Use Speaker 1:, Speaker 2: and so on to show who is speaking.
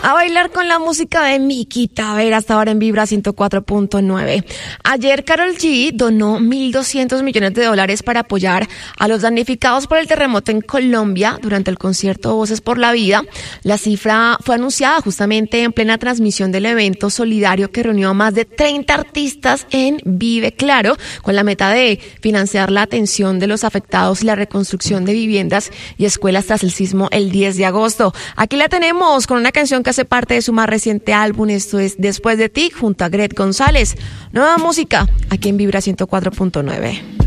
Speaker 1: A bailar con la música de Miki Taver hasta ahora en Vibra 104.9. Ayer Karol G donó $1.200 millones para apoyar a los damnificados por el terremoto en Colombia durante el concierto Voces por la Vida. La cifra fue anunciada justamente en plena transmisión del evento solidario que reunió a más de 30 artistas en Vive Claro, con la meta de financiar la atención de los afectados y la reconstrucción de viviendas y escuelas tras el sismo el 10 de agosto. Aquí la tenemos con una canción que hace parte de su más reciente álbum, esto es Después de ti, junto a Gret González. Nueva música aquí en Vibra 104.9.